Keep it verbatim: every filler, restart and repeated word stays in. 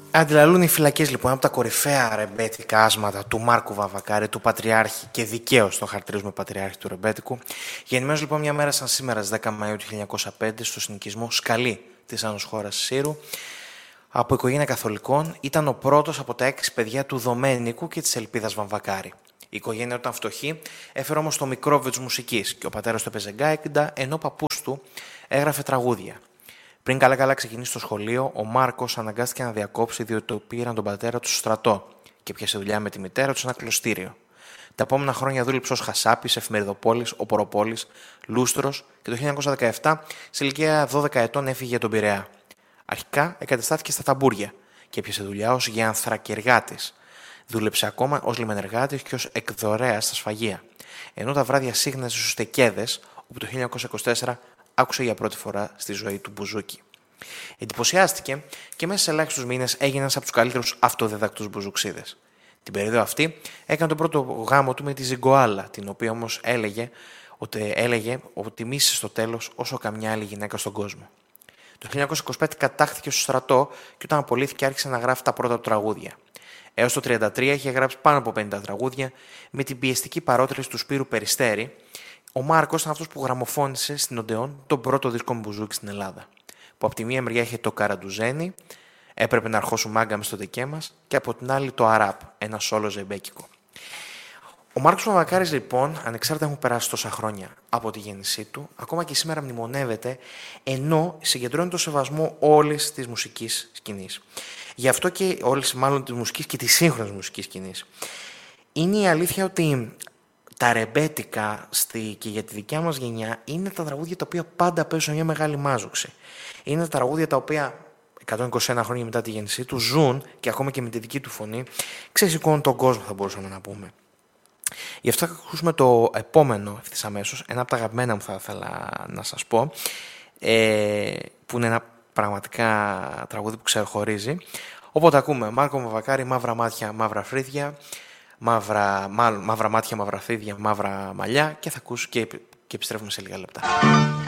Αντιλαλούν οι φυλακές λοιπόν από τα κορυφαία ρεμπέτικα άσματα του Μάρκου Βαμβακάρη, του Πατριάρχη, και δικαίως το χαρακτηρίζουμε Πατριάρχη του ρεμπέτικου. Γεννημένος λοιπόν μια μέρα σαν σήμερα, στις δέκα Μαΐου του χίλια εννιακόσια πέντε, στο συνοικισμό Σκαλή της Άνω χώρας Σύρου, από οικογένεια καθολικών, ήταν ο πρώτος από τα έξι παιδιά του Δομένικου και της Ελπίδας Βαμβακάρη. Η οικογένεια ήταν φτωχή, έφερε όμως το μικρόβιο της μουσικής και ο πατέρας του έπαιζε γκάιντα, ενώ ο παππούς του έγραφε τραγούδια. Πριν καλά-καλά ξεκινήσει το σχολείο, ο Μάρκος αναγκάστηκε να διακόψει διότι το πήραν τον πατέρα του στο στρατό και πιάσε δουλειά με τη μητέρα του σε ένα κλωστήριο. Τα επόμενα χρόνια δούλεψε ως χασάπης, εφημεριδοπόλης, οποροπόλης, λούστρος και το χίλια εννιακόσια δεκαεπτά, σε ηλικία δώδεκα ετών, έφυγε για τον Πειραιά. Αρχικά εγκαταστάθηκε στα ταμπούρια και έπιασε δουλειά ως γιανθρακεργάτης. Δούλεψε ακόμα ως λιμενεργάτης και ως εκδορέας στα σφαγεία. Ενώ τα βράδια σύγχναζε στους Τεκέδες, όπου το χίλια εννιακόσια είκοσι τέσσερα άκουσε για πρώτη φορά στη ζωή του μπουζούκι. Εντυπωσιάστηκε και μέσα σε ελάχιστους μήνες έγινε ένας από τους καλύτερους αυτοδίδακτους μπουζουξίδες. Την περίοδο αυτή έκανε τον πρώτο γάμο του με τη Ζιγκοάλα, την οποία όμως έλεγε ότι, έλεγε ότι μίσησε στο τέλος όσο καμιά άλλη γυναίκα στον κόσμο. Το χίλια εννιακόσια είκοσι πέντε κατάχθηκε στο στρατό και όταν απολύθηκε άρχισε να γράφει τα πρώτα του τραγούδια. Έως το τριάντα τρία είχε γράψει πάνω από πενήντα τραγούδια με την πιεστική παρότριση του Σπύρου Περιστέρη. Ο Μάρκος ήταν αυτός που γραμμοφώνησε στην Οντεόν τον πρώτο δίσκο μπουζούκι στην Ελλάδα. Που από τη μία μεριά είχε το Καραντουζένι, έπρεπε να αρχώσουν μάγκα μες στο τεκέ μας, και από την άλλη το Αράπ, ένα σόλο ζεμπέκικο. Ο Μάρκος Βαμβακάρης λοιπόν, ανεξάρτητα έχουν περάσει τόσα χρόνια από τη γέννησή του, ακόμα και σήμερα μνημονεύεται, ενώ συγκεντρώνει το σεβασμό όλης της μουσικής σκηνής. Γι' αυτό και όλης μάλλον της μουσικής και της σύγχρονης μουσικής σκηνής. Είναι η αλήθεια ότι τα ρεμπέτικα στη, και για τη δικιά μας γενιά είναι τα τραγούδια τα οποία πάντα παίζουν μια μεγάλη μάζοξη. Είναι τα τραγούδια τα οποία εκατόν είκοσι ένα χρόνια μετά τη γέννησή του ζουν και ακόμα και με τη δική του φωνή ξεσηκώνουν τον κόσμο, θα μπορούσαμε να πούμε. Γι' αυτό θα ακούσουμε το επόμενο ευθύς αμέσως, ένα από τα αγαπημένα μου θα ήθελα να σας πω, ε, που είναι ένα πραγματικά τραγούδι που ξεχωρίζει. Οπότε ακούμε Μάρκο Βαμβακάρη, μαύρα μάτια, μαύρα φρύδια, μαύρα, μαύρα μάτια, μαύρα φρύδια, μαύρα μαλλιά, και θα ακούσω και, και επιστρέφουμε σε λίγα λεπτά.